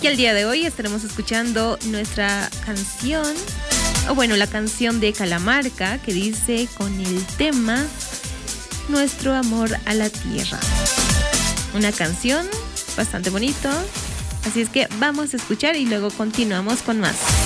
Y el día de hoy estaremos escuchando nuestra canción, o bueno, la canción de Calamarca, que dice con el tema Nuestro amor a la tierra. Una canción bastante bonito, así es que vamos a escuchar y luego continuamos con más.